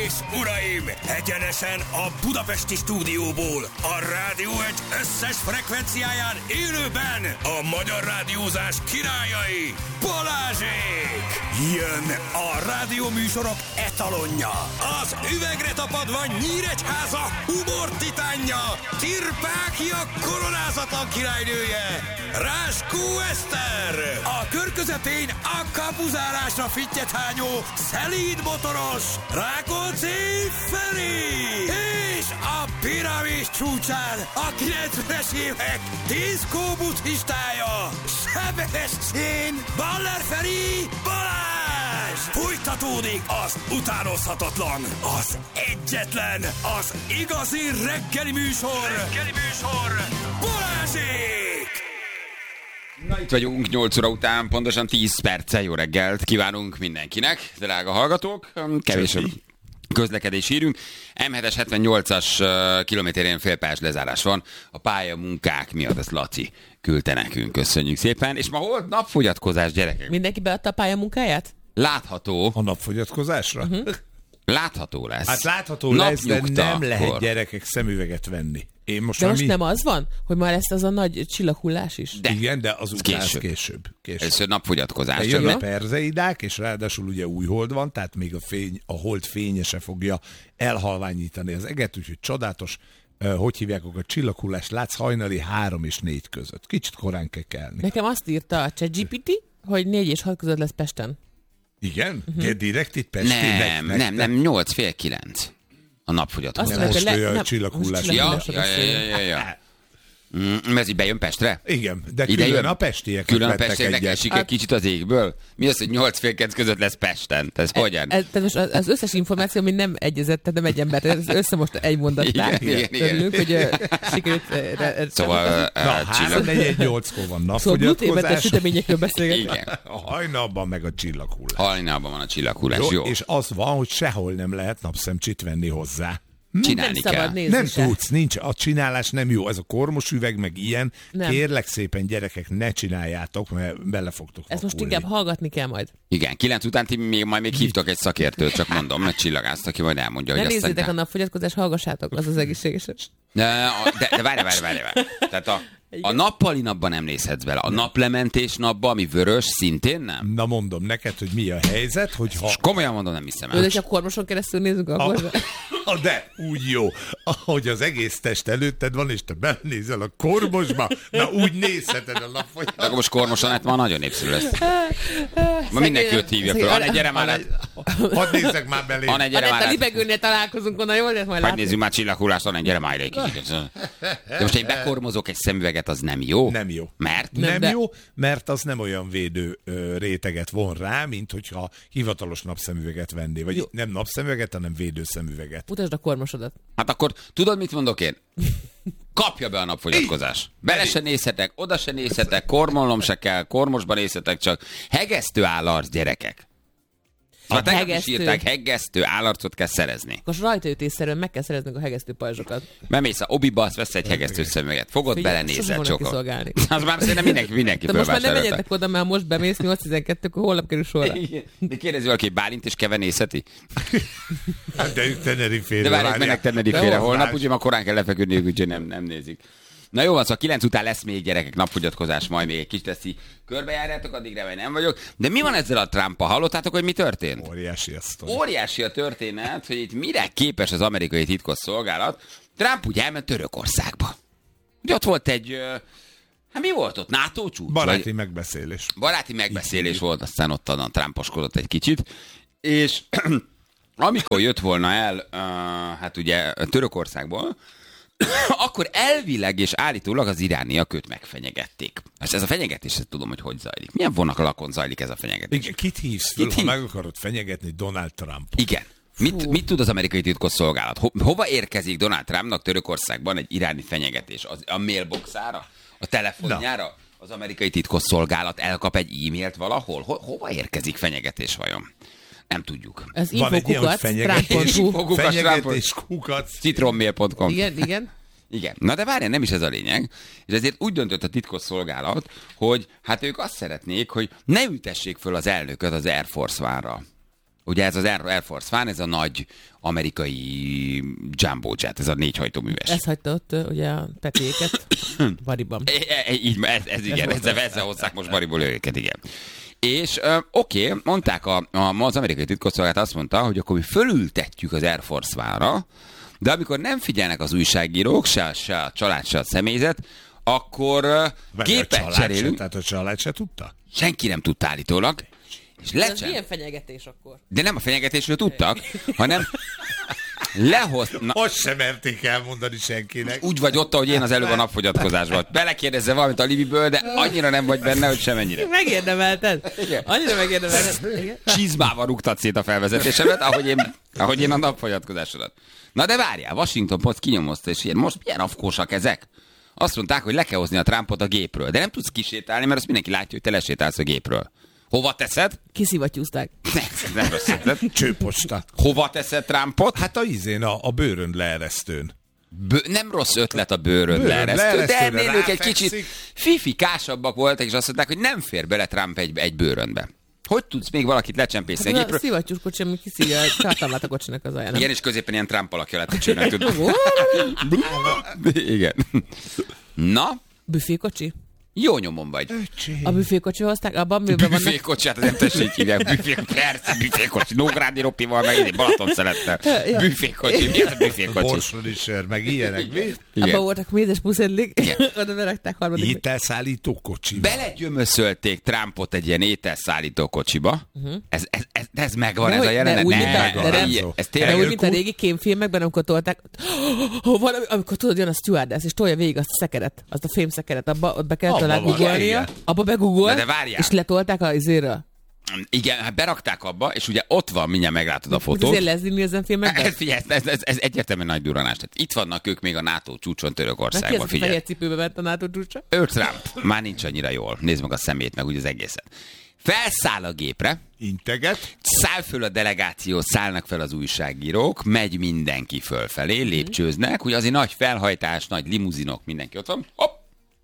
és uraim, egyenesen a budapesti stúdióból, a Rádió Egy összes frekvenciáján élőben a magyar rádiózás királyai, Balázsék! Jön a rádióműsorok etalonja, az üvegre tapadva Nyíregyháza humor titánja, Tirpákia koronázatlan királynője, Ráskó Eszter, a kör közepén a kapuzárásra fittyet hányó, szelíd motoros, Rákóczi Feri, és a piramis csúcsán a 90-es évek diszkó buddhistája, Sebestyén Baller Feri Balázs! Fújtatódik az utánozhatatlan, az egyetlen, az igazi reggeli műsor, Balázsék! Na, itt vagyunk 8 óra után, pontosan 10 perccel. Jó reggelt kívánunk mindenkinek, drága hallgatók. Kevés közlekedés írünk. M7-es 78-as kilométerén félpályás lezárás van. A pályamunkák miatt, ezt Laci küldte nekünk. Köszönjük szépen. És ma hol napfogyatkozás, gyerekek? Mindenki beadta a pályamunkáját? Látható. A napfogyatkozásra? Látható lesz. Hát látható lesz, de nem lehet akkor gyerekek szemüveget venni. De most nem az van, hogy már lesz az a nagy csillaghullás is? Igen, de az után később. Először napfogyatkozás. Jön a perzeidák, és ráadásul ugye új hold van, tehát még a hold fénye se fogja elhalványítani az eget, úgyhogy csodálatos, hogy hívják, a csillaghullást látsz hajnali 3 és 4 között. Kicsit korán kell kelni. Nekem azt írta a ChatGPT, hogy 4 és 6 között lesz Pesten. Igen? De direkt itt Pesti? Nem, 8 fél 9. A napfogyatkozás. Most a csillaghullás. Ja. Ez így bejön Pestre? Igen, de külön a pestiek. Külön a pestieknek esik egy kicsit az égből? Mi az, hogy 8 fél 9 között lesz Pesten? Ez hogyan? Tehát most az összes információ, ami nem egyezett, tehát nem egy ember, ez össze most egy mondattá. Igen. Örülünk, hogy sikerült... Szóval... 3-4-8-kor van napfogyatkozás. Szóval gluténmentes süteményekről beszélgetünk. Igen. A hajnalban meg a csillaghullás. Hajnalban van a csillaghullás, jó. És az van, hogy sehol nem lehet napszemcsit venni hozzá. Csinálni kell. Nem tudsz, nincs. A csinálás nem jó. Ez a kormos üveg, meg ilyen. Nem. Kérlek szépen, gyerekek, ne csináljátok, mert bele fogtok ezt most inkább hallgatni kell majd. Igen, 9 után ti még hívtok egy szakértőt, csak mondom, mert csillagázt, aki majd elmondja, hogy aztán... nézzétek a napfogyatkozás, hallgassátok, az az egészséges. De várj. Tehát a nappali napban nem nézhetsz bele. A naplementés napban, ami vörös, szintén nem? Na mondom neked, hogy mi a helyzet, hogyha... És komolyan mondom, nem hiszem el. De ha kormoson keresztül nézzük, akkor... De úgy jó, ahogy az egész test előtted van, és te belenézel a kormosba, na úgy nézheted a napfogyat. De akkor most kormoson, hát ma nagyon népszerű lesz. Ma mindenki őt hívja föl. Anne, gyere már át. Hadd nézzek már belé. Anne, gyere már át. A libegőnél találkozunk onnan, jól lehet majd látni. Hadd nézzük már csillaghullást, Anne, gyere már egy kicsit. De most én bekormozok egy szemüveget, az nem jó? Nem jó. Mert? Nem jó, mert az nem olyan védő réteget von rá, mint hogyha hivatalos napszemüveget venné. Vagy nem napszemüveget, hanem védőszemüveget. Mutasd a kormosodat. Hát akkor tudod, mit mondok én? Kapja be a napfogyatkozás. Bele se nézhetek, oda se nézhetek, kormolnom se kell, kormosba nézhetek, csak hegesztő állarc, gyerekek. Hát tegnap is írták, hegesztő állarcot kell szerezni. Most rajtaütésszerűen meg kell szereznünk a hegesztő pajzsokat. Bemész a Obiba, azt vesz egy hegesztő szemüveget. Fogod, belenézel csokot. Az már szerintem mindenki de most már nem menjetek oda, mert most bemész 8-12-kor, holnap kerül sorra. De kérdezi valaki, Bálint és Keve nézheti? De ők Tenerifére. De várják, mennek Tenerifére holnap, úgyhogy ma korán kell lefeküdniük, úgyhogy nem nézik. Na jó, szóval 9 után lesz még, gyerekek, napfogyatkozás, majd még egy kis teszi. Körbejárjátok, addigra vagy nem vagyok. De mi van ezzel a Trump-a? Hallottátok, hogy mi történt? Óriási a történet, hogy itt mire képes az amerikai titkosszolgálat. Trump ugye elment Törökországba. Ugye ott volt egy... Hát mi volt ott? NATO csúcs? Baráti megbeszélés. Baráti megbeszélés volt, aztán ott a Trumposkodott egy kicsit. És amikor jött volna el, hát ugye Törökországból, akkor elvileg és állítólag az irániak őt megfenyegették. Ez a fenyegetés, ezt tudom, hogy zajlik. Milyen vonalakon zajlik ez a fenyegetés? Igen, kit hívsz föl, ha meg akarod fenyegetni Donald Trump? Igen. Mit tud az amerikai titkosszolgálat? Hova érkezik Donald Trumpnak Törökországban egy iráni fenyegetés? A mailboxára? A telefonjára? Az amerikai titkosszolgálat elkap egy e-mailt valahol? Hova érkezik fenyegetés vajon? Nem tudjuk. Ez infokukat, fenyegetés kukat. Citronmail.com. Igen. Igen. Na de várjál, nem is ez a lényeg. És ezért úgy döntött a titkosszolgálat, hogy hát ők azt szeretnék, hogy ne ültessék föl az elnököt az Air Force One-ra. Ugye ez az Air Force One, ez a nagy amerikai jumbo jet, ez a 4 hajtóműves. Ez hagyta ott ugye a petéket Bariban. Így, ez igen, ezzel hozzák most Bariból őket, igen. És oké, mondták az amerikai titkosszolgálat azt mondta, hogy akkor mi fölültetjük az Air Force One-ra, de amikor nem figyelnek az újságírók, se a család, se a személyzet, akkor gépet cserélünk. Tehát a család se tudta? Senki nem tudta állítólag. És ez milyen fenyegetés akkor? De nem a fenyegetésről tudtak, hanem Azt sem merték elmondani senkinek. Úgy vagy ott, ahogy én az előbb a napfogyatkozásban. Belekérdezze valamit a Libiből, de annyira nem vagy benne, hogy semennyire. Megérdemelted. Annyira megérdemelted. Csizmával rúgtad szét a felvezetésemet, ahogy én a napfogyatkozásodat. Na de várjál, Washington Post kinyomozta, és ilyen, most milyen afkósak ezek? Azt mondták, hogy le kell hozni a Trumpot a gépről, de nem tudsz kisétálni, mert azt mindenki látja, hogy te lesétálsz a gépről. Hova teszed? Kiszivattyúzták. Nem rossz ötlet. Csőposta. Hova teszed Trumpot? Hát a bőrönd leeresztőn. Nem rossz ötlet a bőrönd leeresztő, de ennél ők egy kicsit fifikásabbak voltak, és azt mondták, hogy nem fér bele Trump egy bőröndbe. Hogy tudsz még valakit lecsempészni? Hát a szivattyús kocsi, ami kiszívja a tartalmát a kocsinak az alján. Igen, és középen ilyen Trump alakja lett a csőnek. Igen. Na? Büfékocsi? Jó nyomon vagy. A büfékocsi hozták, abban miben vannak... Büfékocsi, hát nem tessék hívják. Büfékocsi. Nógrádi Ropival, meg én Balaton szerettem. Büfékocsi. Mi az a büfékocsi? Borsodi sör, meg ilyenek. Abban voltak mézes puszedlik. Oda berakták harmadik. Ételszállító kocsiba. Belegyömöszölték Trumpot egy ilyen ételszállító kocsiba. Ez megvan, ez a jelenet. De úgy, mint a régi kémfilmekben, amikor tolták, amikor tudod, jön a stewardess, és tolja végig azt a szekeret, azt a fémszekeret, abba be kell talán googolnia, abba begoogolt, és letolták a izéről. Igen, hát berakták abba, és ugye ott van, mindjárt meglátod a fotót. Ezért Leslie Nielsen filmekben? Figyelj, ez egyértelműen nagy durranás. Tehát itt vannak ők még a NATO csúcson Törökországban. Ki az, a fehér cipőbe ment a NATO csúcsa? Trump. Már nincs annyira jól. Nézd meg a szemét, meg úgy az egészet. Felszáll a gépre. Integet. Száll föl a delegáció, szállnak fel az újságírók, megy mindenki fölfelé, lépcsőznek. Ugye azért nagy felhajtás, nagy limuzinok, mindenki ott van. Hopp!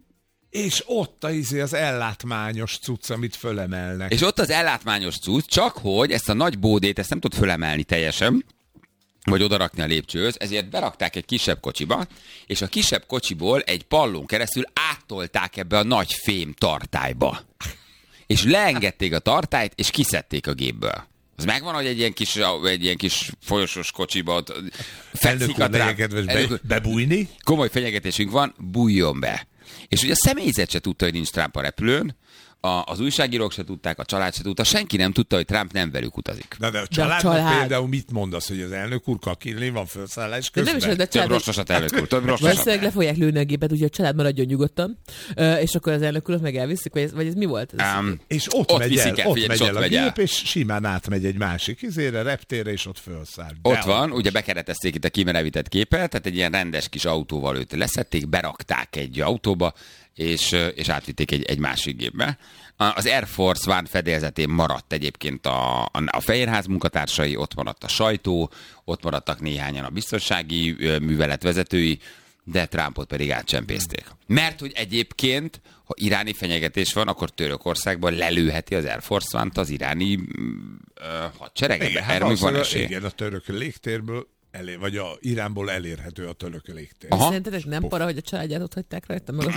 És ott az ellátmányos cucc, amit fölemelnek. És ott az ellátmányos cucc, csak hogy ezt a nagy bódét, ezt nem tud fölemelni teljesen, vagy odarakni a lépcsőhöz, ezért berakták egy kisebb kocsiba, és a kisebb kocsiból egy pallón keresztül áttolták ebbe a nagy fém tartályba. És leengedték a tartályt, és kiszedték a gépből. Az megvan, hogy egy ilyen kis folyosós kocsiba ott fekszik a Trump. Bebújni? Komoly fenyegetésünk van, bújjon be. És ugye a személyzet se tudta, hogy nincs Trump a repülőn, az újságírók se tudták, a család se tudta, senki nem tudta, hogy Trump nem velük utazik. De a családnak például mit mondasz, hogy az elnök úr kakilni van felszállás közben? Nem is, de több rosszosat, elnök úr, több rosszosat. Valószínűleg le fogják lőni a gépet, úgyhogy a család maradjon nyugodtan, és akkor az elnök urat meg elviszik, vagy ez mi volt? És ott megy el a gép, és simán átmegy egy másik reptérre, és ott felszáll. Ott van, ugye bekeretezték itt a kimerevített képet, tehát egy ilyen rendes kis autóval őt leszették, berakták egy autóba, és átvitték egy másik gépbe. Az Air Force One fedélzetén maradt egyébként a Fehérház munkatársai, ott maradt a sajtó, ott maradtak néhányan a biztonsági művelet vezetői, de Trumpot pedig átcsempészték. Mert hogy egyébként, ha iráni fenyegetés van, akkor Törökországban lelőheti az Air Force One-t az iráni hadseregbe. Igen, a török légtérből vagy a Iránból elérhető a török légtér. Szerintetek nem para, hogy a családját ott hagyták rajta meg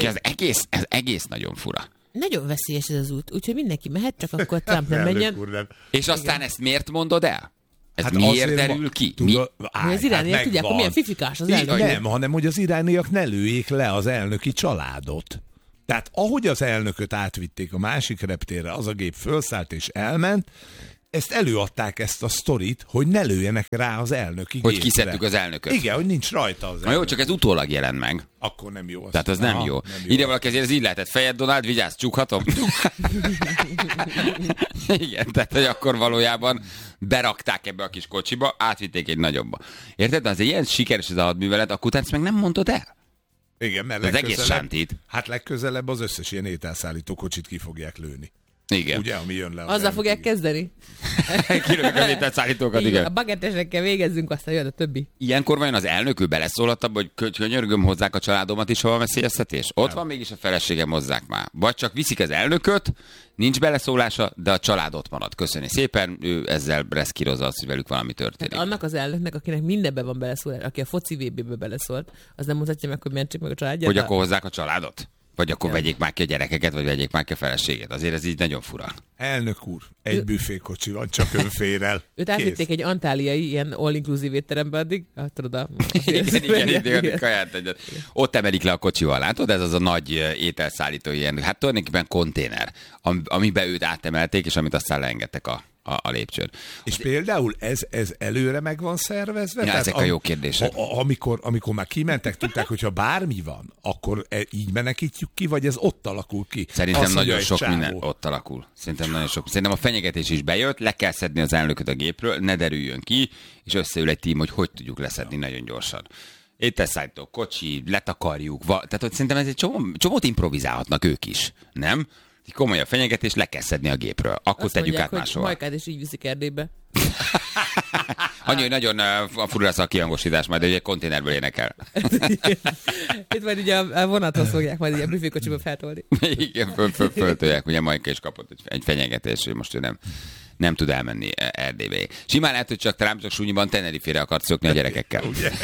ez egész nagyon fura. Nagyon veszélyes ez az út, úgyhogy mindenki mehet, csak akkor Trump nem menjen. És aztán ezt miért mondod el? Ez miért derül ki? Az irániak tudják, hogy milyen fifikás az elnök. Nem, hanem hogy az irániak ne lőjék le az elnöki családot. Tehát ahogy az elnököt átvitték a másik reptérre, az a gép fölszállt és elment, ezt előadták ezt a sztorit, hogy ne lőjenek rá az elnöki gépre. Hogy kiszedtük az elnököt. Igen, hogy nincs rajta az elnök. Na jó, csak ez utólag jelent meg. Akkor nem jó. Tehát az nem jó. Ide valaki ezért ez így lehetett. Fejed, Donald, vigyázz, csukhatom. Igen, tehát hogy akkor valójában berakták ebbe a kis kocsiba, átvitték egy nagyobba. Érted? De azért ilyen sikeres ez a hadművelet, akkor utána ezt meg nem mondod el. Igen, mert az egész sántít. Hát legközelebb az összes ilyen ételszállító kocsit ki fogják lőni. Igen. Ugye, ami jön le. Azzal fogják kezdeni. Kilövök a lételszállítókat, igen. A bagettesekkel végezzünk, aztán jön a többi. Ilyenkor vajon az elnök ő beleszólhat abba, hogy könyörgöm, hozzák a családomat is, hova veszélyeztetés? Ott van mégis a feleségem, hozzák már. Vagy csak viszik az elnököt, nincs beleszólása, de a család ott marad. Köszönjük szépen, ő ezzel reszkírozza azt, hogy velük valami történik. Hát annak az elnöknek, akinek mindenben van beleszólás, aki a foci VB-be beleszólt, az nem mutatja meg, hogy mentsék meg a családját. Hogy akkor hozzák a családot? Vagy akkor vegyék már ki a gyerekeket, vagy vegyék már ki a feleséget. Azért ez így nagyon fura. Elnök úr, egy büfékocsi van, csak önférel. Őt átvitték egy antáliai ilyen all-inclusive étterembe addig. Hát tudod, igen, kaját egyet. Ott emelik le a kocsival, látod? Ez az a nagy ételszállító ilyen, hát tulajdonképpen konténer, amiben őt átemelték, és amit aztán leengedtek a lépcsőn. És például ez előre meg van szervezve? Ja, ezek a jó kérdések. Amikor már kimentek, tudták, hogyha bármi van, akkor így menekítjük ki, vagy ez ott alakul ki? Szerintem nagyon sok minden ott alakul. Szerintem a fenyegetés is bejött, le kell szedni az elnököt a gépről, ne derüljön ki, és összeül egy tím, hogy tudjuk leszedni nagyon gyorsan. Ételszállító, kocsi, letakarjuk, tehát hogy szerintem ez egy csomót improvizálhatnak ők is, nem? Egy komolyabb fenyegetés, le kell szedni a gépről. Akkor azt tegyük mondják, át máshol. Majkát is így viszik Erdélybe. Annyi, hogy nagyon fura lesz a kihangosítás, majd egy konténerből énekel. Itt majd ugye a vonathoz fogják majd ilyen büfékocsiba feltolni. Igen, föltolják. Ugye Majka is kapott egy fenyegetés, hogy most ő nem tud elmenni Erdélybe. Simán lehet, hogy csak Trump csak súnyiban Tenerife-re akart szokni a gyerekekkel.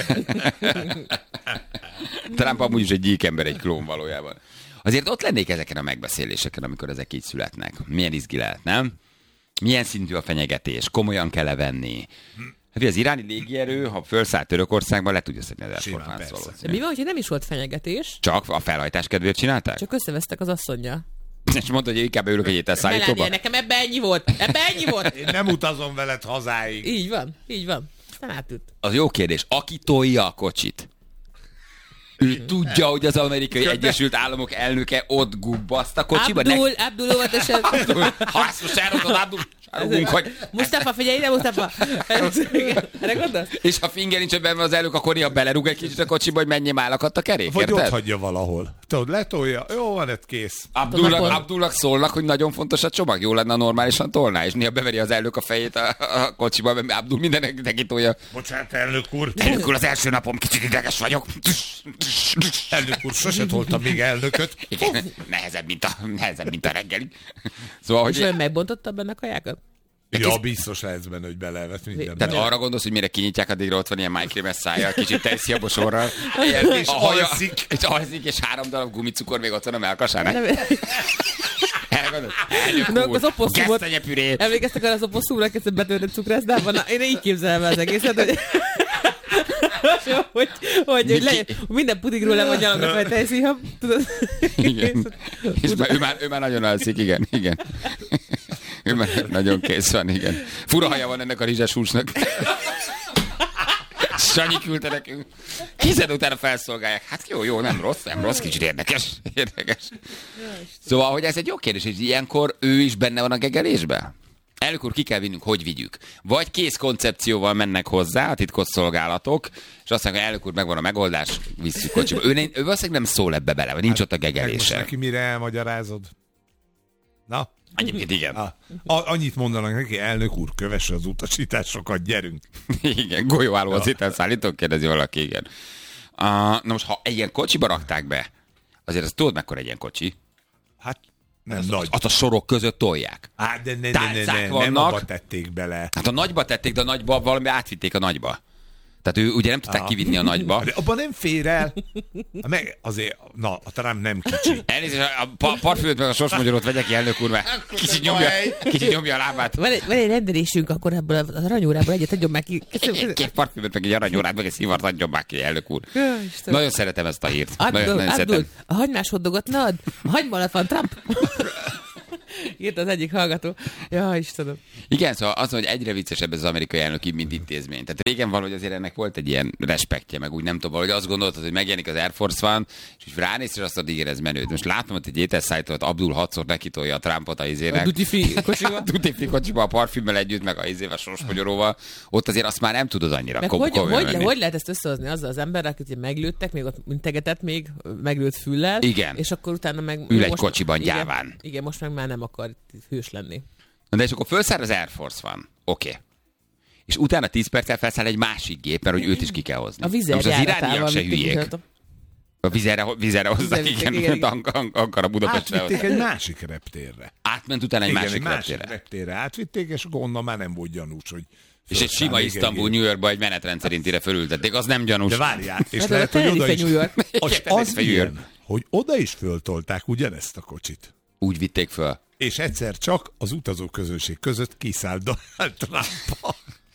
Trump amúgy is egy gyík ember, egy klón valójában. Azért ott lennék ezeken a megbeszéléseken, amikor ezek így születnek. Milyen izgi lehet, nem? Milyen szintű a fenyegetés? Komolyan kell venni? Hát az iráni légierő, ha felszállt Törökországban, le tudja szedni az Air Force One-t valószínűleg. De mi van, hogyha nem is volt fenyegetés? Csak a felhajtás kedvéért csinálták? Csak összevesztek az asszonnyal. És mondta, hogy inkább ülök egy ételszállítóba? Nekem ebbe ennyi volt. Én nem utazom veled hazáig. Így van. Aztán átült. Az jó kérdés. Aki tolja a kocsit, ő tudja, hogy az Amerikai Egyesült Államok elnöke ott gubbaszt a kocsiba. Abdul óvatosan. Ha ezt most elrotod, Abdul, hogy... Mustafa, figyelj ide, Mustafa! Erre gondolsz? És ha finger nincs benne az elnök, akkor néha belerúg egy kicsit a kocsiba, hogy menjél már akadt a kerék, vagy érted? Ott hagyja valahol. Tudod, letolja, jó van, ez kész. Abdulnak szólnak, hogy nagyon fontos a csomag, jó lenne, normálisan tolná, és néha beveri az elnök a fejét a kocsiba, mert Abdul mindenek neki tolja. Bocsánat, elnök úr. Elnök úr, az első napom, kicsit ideges vagyok. Elnök úr, sose toltam még elnököt. Igen, nehezebb, mint a reggeli. Szóval, és ön megbontotta benne a kajákat? Ja, biztos lehetsz benne, hogy belevet minden. Tehát arra gondolsz, hogy mire kinyitják, addigra ott van ilyen májkrémes szája, kicsit tejszi a bosorral. És alszik. És alszik, és 3 darab gumicukor még ott van a melkasán. Az gesztenyepüré. Emlékeztek arra az oposszumra, kezdett betöltött cukrászdában? Na, én így képzelem az egészet, hogy minden pudigról le van nyalogva fel tejszíjam. Igen. És ő már nagyon alszik, igen. Ő már nagyon kész van, igen. Fura haja van ennek a rizses húsnak. Sanyi küldte nekünk. Kized utána felszolgálják. Hát jó, nem rossz, kicsit érdekes. Szóval, hogy ez egy jó kérdés, hogy ilyenkor ő is benne van a gegelésben? Elnök úr, ki kell vinnünk, hogy vigyük. Vagy kész koncepcióval mennek hozzá a titkosszolgálatok, és azt mondják, hogy elnök úr, megvan a megoldás, visszük kocsiba. Ő valószínűleg nem szól ebbe bele, vagy nincs ott a gegelése. Most neki mire elmagyarázod? Na? Egyébként igen. Annyit mondanak neki, elnök úr, kövesse az utasításokat, gyerünk. Igen, golyóálló az ételszállítók, kérdezi valaki, igen. Na most, ha ilyen kocsiba rakták be, azért azt tudod, mekkora egy ilyen kocsi? Hát nem nagy. Azt a sorok között tolják. Hát de nem abba tették bele. Hát a nagyba tették, de a nagyba valami átvitték a nagyba. Tehát ő ugye nem tudták kivinni a nagyba. De abban nem fér el. Meg azért, a Trump nem kicsi. Elnézést, a parfümöt meg a sorsmagyarót vegye ki, elnök úr, mert kicsit nyomja a lábát. Van egy rendelésünk, akkor ebből az aranyórából egyet adjon már ki. Két parfümöt, meg egy aranyórát, meg egy szivart adjon már ki, elnök úr. Nagyon szeretem ezt a hírt. Abdul, a hagymás hoddogot ne add. A hagyma alatt van Trump. Írt az egyik hallgató. Ja, Istenem. Igen, szóval az, hogy egyre viccesebb ez az amerikai elnöki, mint intézmény. Tehát régen valahogy azért ennek volt egy ilyen respektje, meg úgy nem tudom, valahogy azt gondoltad, hogy megjelenik az Air Force One, és úgy ránéz, és azt mondod, igen, ez menő. Most látom, hogy egy ételszállítót Abdul 6-szor nekitolja a Trumpot a izének. A duty-free kocsiba. A duty-free kocsiba, a parfümmel együtt, meg a izével sorsmagyaróval. Ott azért azt már nem tudod annyira. Hogy lehet ezt összehozni azzal az emberrel, akit meglőttek, még ott integetett még, meglőtt füllel. Igen. És akkor utána meg... Ül egy kocsiban gyáván. Igen, most meg már nem akar hős lenni. De és akkor felszáll az Air Force One. Oké. És utána 10 perccel felszáll egy másik gép, mert hogy őt is ki kell hozni. A Vizer az irániak se hülyék. A Vizerre hozzák, igen, Ankara Budapestre. Átvitték egy másik reptérre. Átment utána egy másik reptérre. Átvitték, és akkor onnan már nem volt gyanús, hogy... És egy sima Isztambul, New Yorkba egy menetrend szerintire fölültették, az nem gyanús. De várjál, és lehet, hogy oda is... Az ilyen, hogy oda is föltolták ugyanezt a kocsit. Úgy vitték föl. És egyszer csak az utazóközönség között kiszállt Donald Trump.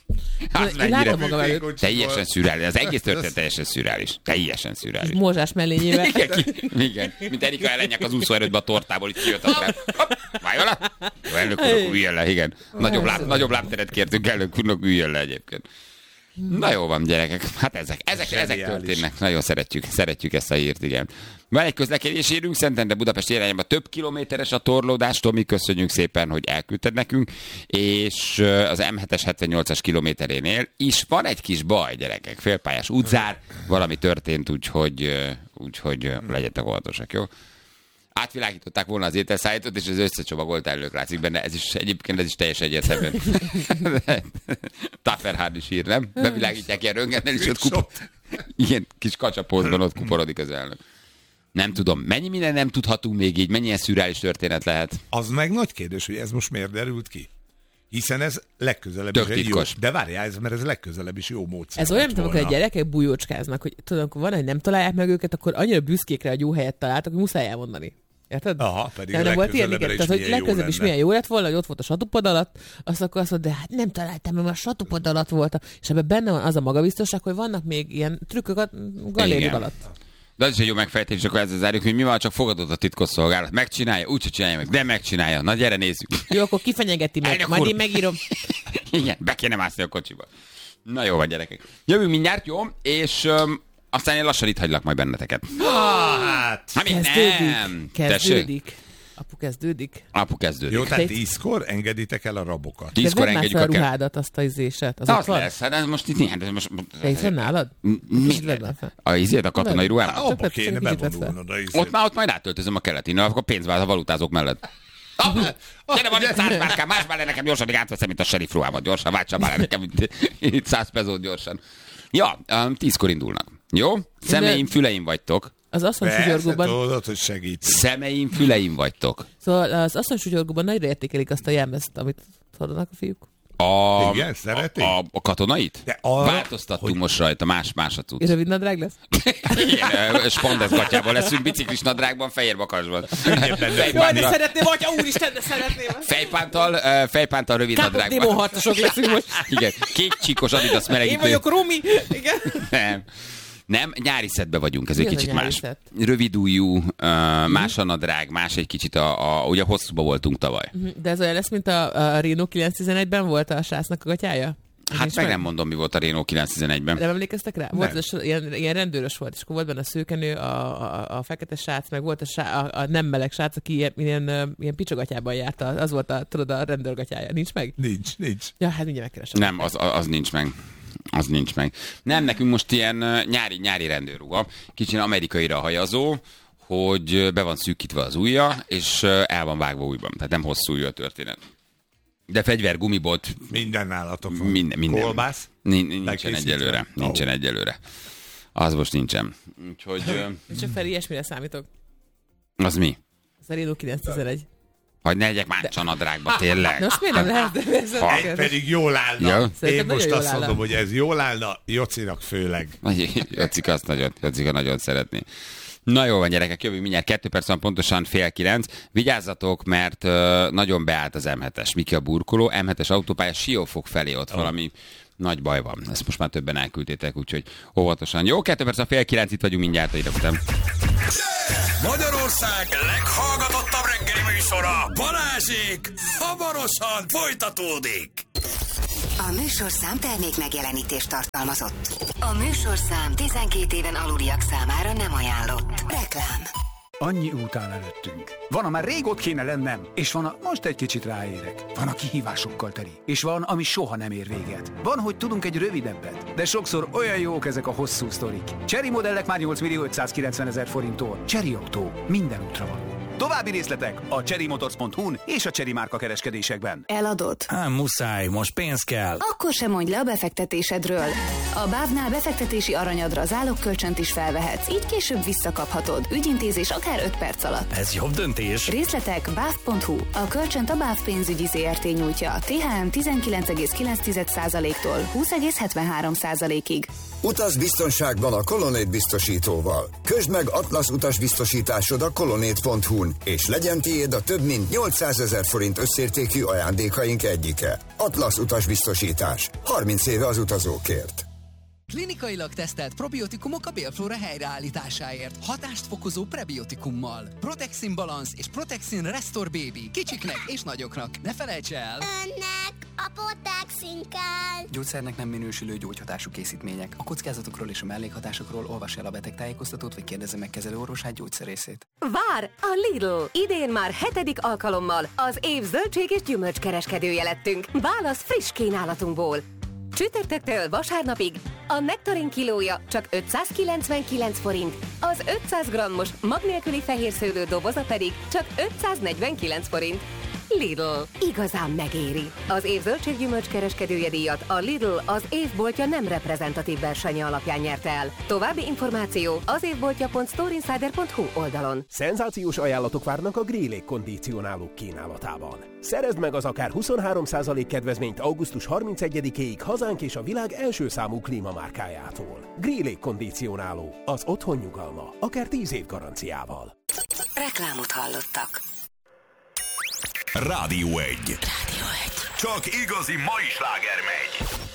Teljesen szürreális. Az egész történet teljesen szürreális. Teljesen szürreális. Mózsás mellényével. Igen. Mint Erika Ellenyak az úszóerődben a tortából, így kijött a Válj vele? Jó, elnök úrnak üljön le, igen. Nagyobb lábteret kértünk, elnök úrnak üljön le egyébként. Na jó van, gyerekek. Hát ezek történnek. Nagyon szeretjük ezt a hírt, igen. Van egy közlekedési hírünk, Szentendre Budapest irányában több kilométeres a torlódás. Tomi, köszönjük szépen, hogy elküldted nekünk. És az M7-es 78-as kilométerénél is van egy kis baj, gyerekek. Félpályás útzár, valami történt, úgyhogy legyetek óvatosak, jó? Átvilágították volna az ételszállítót, és az összecsomagolt elők látszik benne. Ez is teljes egyértelműen. Tafferhard is ír, nem? Bevilágítják ilyen röntgennel, és ott ilyen kis kacsapózban ott kuporodik az elnök. Nem tudom, mennyi minden nem tudhatunk még így, mennyi ilyen szürreális történet lehet. Az meg nagy kérdés, hogy ez most miért derült ki? Hiszen ez legközelebb is egy jó... De várjál, mert ez legközelebb is jó módszer. Ez olyan, mint amikor a gyerekek bujócskáznak, hogy tudom, akkor van, hogy nem találják meg őket, akkor annyira büszkék rá, hogy jó helyet találtak, hogy muszáj elmondani. Érted? Aha, pedig nem volt ilyen, tehát, hogy legközelebb is milyen jó lett volna, hogy ott volt a satupod alatt, akkor azt mondta, de hát nem találtam, mert a satupod alatt volt. És ebben benne van az a magabiztosság, hogy vannak még ilyen trükkök a galéri alatt. De az is egy jó megfejtés, akkor ezzel zárjuk, hogy mi van, csak fogadott a titkosszolgálat. Megcsinálja, úgyse csinálja meg, de megcsinálja. Na gyere, nézzük. Jó, akkor kifenyegeti meg, majd én megírom. Igen, be kéne mászni a kocsiba. Na jó van, gyerekek. Jövünk mindjárt, jó? És aztán én lassan itt hagylak majd benneteket. Kezdődik. Apu kezdődik. Jó, tehát 10-kor engeditek el a rabokat. 10-kor engedjük a ruhádat, azt a izéset. Az lesz, hát most itt néhány. Te hiszen nálad? A katonai ruhámat? Abba kéne bevonulnod a izét. Ott majd átöltözöm a keletin, akkor pénzvált a valutázók mellett. Gyere, van itt 100 márkám, más már le nekem gyorsan, még átveszem, mint a sheriff ruhámat gyorsan, váltsam már le nekem itt 100 pezót gyorsan. Ja, 10-kor indulnak. Jó? Szemeim, füleim vagytok. Az asszonysugyorgóban... Tudod, hogy segít. Szemeim, füleim vagytok. Szóval az asszonysugyorgóban nagyra értékelik azt a jelmezt, amit hordanak a fiúk. Igen, szeretik? A katonait? Változtattunk most rajta, más a cucc. Rövid nadrág lesz? Igen, spandesz gatyában leszünk, biciklis nadrágban, fehér bakasban. Jaj, de szeretném, atya úristen, de szeretném. Fejpántal rövid nadrágban. Kápok démonharcosok leszünk most. Igen, kék csíkos Adidas melegítő. Én vagyok Rumi. Igen. Nem, nyári szedbe vagyunk, ez egy kicsit más. Rövidújú, más a nadrág, más egy kicsit, ugye hosszúba voltunk tavaly. De ez olyan lesz, mint a Renault 911-ben volt a sásznak a gatyája? Hát meg nem mondom, mi volt a Renault 911-ben. Nem emlékeztek rá? Volt ilyen rendőrös volt, és akkor volt benne a szőkenő, a fekete srác, meg volt a nem meleg srác, aki ilyen picsogatyában járt, az volt a rendőrgatyája. Nincs meg? Nincs. Ja, hát mindjárt megkeresem. Nem, az nincs meg. Az nincs meg. Nem, nekünk most ilyen nyári rendőrruha, kicsit amerikaira hajazó, hogy be van szűkítve az ujja, és el van vágva újban. Tehát nem hosszú ujja a történet. De fegyver, gumibolt. Minden nálatok van. Minden. Kolbász? Nincsen egyelőre. Nincsen egyelőre. Az most nincsen. Úgyhogy... Csak Feri, ilyesmire számítok. Az mi? Az a Renault 911. Hogy ne legyek máncsa nadrágba, tényleg. Most miért nem lehet? Pedig jól állna. Ja. Én most azt mondom, hogy ez jól állna, Jocinak főleg. Jocika nagyon szeretné. Na jó van, gyerekek, jövünk mindjárt 2 perc van, pontosan 8:30. Vigyázzatok, mert nagyon beállt az M7-es. Miki a burkoló, M7-es autópálya Siófok felé ott valami nagy baj van. Ezt most már többen elküldtétek, úgyhogy óvatosan. Jó, 2 perc van, 8:30, itt vagyunk mindjárt a idegután. Magyarország leghallgatottabb reggeli műsora, Balázsék, hamarosan folytatódik. A műsorszám termék megjelenítést tartalmazott. A műsorszám 12 éven aluliak számára nem ajánlott. Reklám. Annyi út áll előttünk. Van, amár rég ott kéne lennem, és van, most egy kicsit ráérek. Van, a kihívásokkal teli, és van, ami soha nem ér véget. Van, hogy tudunk egy rövidebbet, de sokszor olyan jók ezek a hosszú sztorik. Chery modellek már 8.590.000 forinttól. Chery Autó. Minden útra való. További részletek a CherryMotors.hu-n és a Chery márka kereskedésekben. Eladod? Muszáj, most pénz kell. Akkor sem mondj le a befektetésedről. A BÁV-nál befektetési aranyadra zálogkölcsönt is felvehetsz, így később visszakaphatod. Ügyintézés akár 5 perc alatt. Ez jobb döntés. Részletek BÁV.hu. A kölcsönt a BÁV pénzügyi ZRT nyújtja. THM 19,9%-tól 20,73%-ig. Utaz biztonságban a Colonnade biztosítóval. Közd meg Atlasz utasbiztosításod a colonnade.hu-n, és legyen tiéd a több mint 800 000 forint összértékű ajándékaink egyike. Atlasz utasbiztosítás. 30 éve az utazókért. Klinikailag tesztelt probiotikumok a bélflóra helyreállításáért. Hatást fokozó prebiotikummal. Protexin Balance és Protexin Restore Baby. Kicsiknek és nagyoknak. Ne felejts el! Önnek a Protexin kell! Gyógyszernek nem minősülő gyógyhatású készítmények. A kockázatokról és a mellékhatásokról olvassa el a betegtájékoztatót, vagy kérdezze meg kezelőorvosát, gyógyszerészét. Vár a Lidl! Idén már 7. alkalommal az év zöldség és gyümölcs kereskedője lettünk. Válasz friss kínálatunkból. Csütörtöktől vasárnapig a nektarin kilója csak 599 forint, az 500 g-os mag nélküli fehérszőlő doboza pedig csak 549 forint. Lidl. Igazán megéri. Az év zöldséggyümölcs kereskedője díjat a Lidl az évboltja nem reprezentatív versenye alapján nyerte el. További információ az évboltja.storeinsider.hu oldalon. Szenzációs ajánlatok várnak a Grill légkondicionálók kínálatában. Szerezd meg az akár 23% kedvezményt augusztus 31-éig hazánk és a világ első számú klímamárkájától. Grill légkondicionáló. Az otthon nyugalma. Akár 10 év garanciával. Reklámot hallottak. Rádió 1. Csak igazi mai sláger megy.